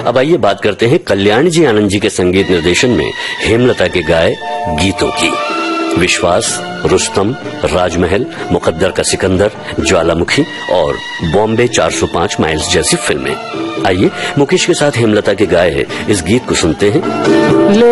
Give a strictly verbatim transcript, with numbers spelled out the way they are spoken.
अब आइए बात करते हैं कल्याण जी आनंद जी के संगीत निर्देशन में हेमलता के गाए गीतों की। विश्वास, रुस्तम, राजमहल, मुकद्दर का सिकंदर, ज्वालामुखी और बॉम्बे चार सौ पाँच माइल्स जैसी फिल्में। आइए मुकेश के साथ हेमलता के गाए इस गीत को सुनते हैं।